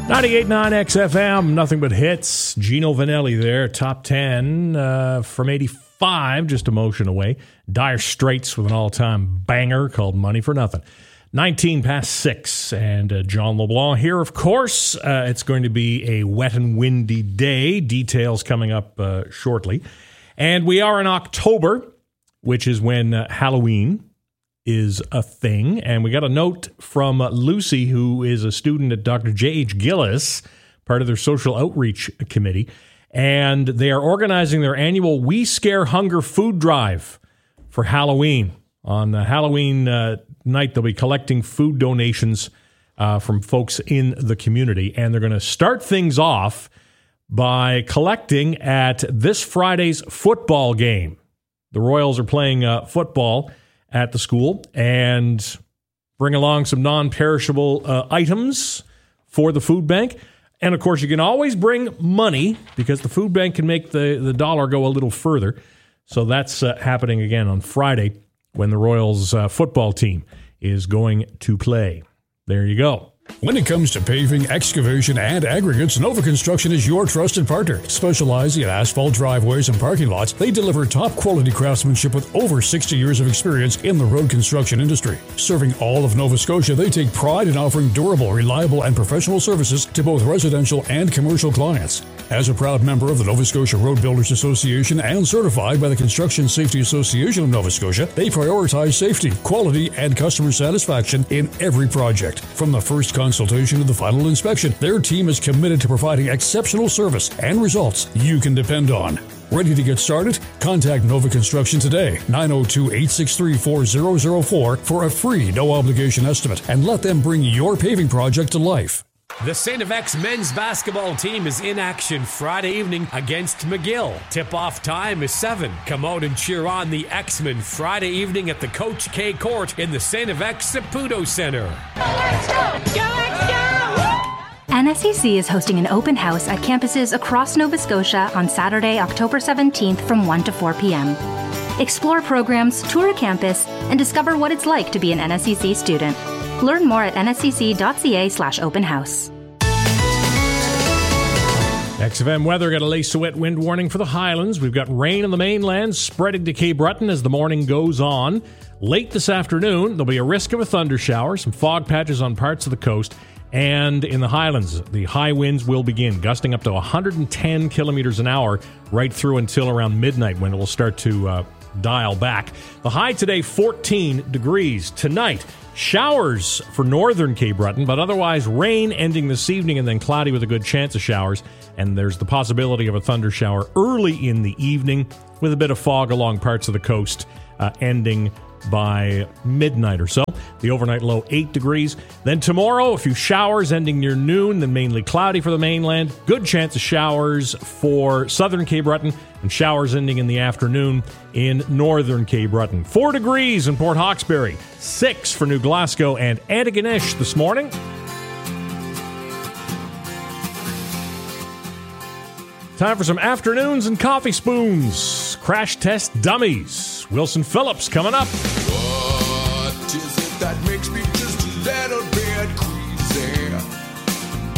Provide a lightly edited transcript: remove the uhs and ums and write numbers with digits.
98.9 XFM, nothing but hits. Gino Vanelli there, top 10 from 85, just a motion away. Dire Straits with an all-time banger called Money for Nothing. 19 past 6, and John LeBlanc here, of course. It's going to be a wet and windy day. Details coming up shortly. And we are in October, which is when Halloween is a thing. And we got a note from Lucy, who is a student at Dr. J.H. Gillis, part of their social outreach committee. And they are organizing their annual We Scare Hunger food drive for Halloween. On Halloween night, they'll be collecting food donations from folks in the community. And they're going to start things off by collecting at this Friday's football game. The Royals are playing football at the school, and bring along some non-perishable items for the food bank. And, of course, you can always bring money because the food bank can make the dollar go a little further. So that's happening again on Friday when the Royals football team is going to play. There you go. When it comes to paving, excavation, and aggregates, Nova Construction is your trusted partner. Specializing in asphalt driveways and parking lots, they deliver top-quality craftsmanship with over 60 years of experience in the road construction industry. Serving all of Nova Scotia, they take pride in offering durable, reliable, and professional services to both residential and commercial clients. As a proud member of the Nova Scotia Road Builders Association and certified by the Construction Safety Association of Nova Scotia, they prioritize safety, quality, and customer satisfaction in every project. From the first consultation to the final inspection, their team is committed to providing exceptional service and results you can depend on. Ready to get started? Contact Nova Construction today, 902-863-4004 for a free no-obligation estimate, and let them bring your paving project to life. The St. FX men's basketball team is in action Friday evening against McGill. Tip-off time is 7. Come out and cheer on the X-Men Friday evening at the Coach K Court in the St. FX Saputo Center. Let's go! Go, let's go! NSCC is hosting an open house at campuses across Nova Scotia on Saturday, October 17th from 1 to 4 p.m. Explore programs, tour a campus, and discover what it's like to be an NSCC student. Learn more at nscc.ca/open house. XFM weather, got a lace of wet wind warning for the Highlands. We've got rain in the mainland spreading to Cape Breton as the morning goes on. Late this afternoon, there'll be a risk of a thunder shower, some fog patches on parts of the coast. And in the Highlands, the high winds will begin, gusting up to 110 kilometers an hour right through until around midnight when it will start to dial back. The high today, 14 degrees. Tonight, showers for northern Cape Breton, but otherwise rain ending this evening and then cloudy with a good chance of showers. And there's the possibility of a thunder shower early in the evening with a bit of fog along parts of the coast ending by midnight or so. The overnight low 8 degrees. Then tomorrow, a few showers ending near noon, then mainly cloudy for the mainland. Good chance of showers for southern Cape Breton and showers ending in the afternoon in northern Cape Breton. 4 degrees in Port Hawkesbury, 6 for New Glasgow and Antigonish this morning. Time for some afternoons and coffee spoons. Crash test dummies. Wilson Phillips coming up. What is it that makes me just a little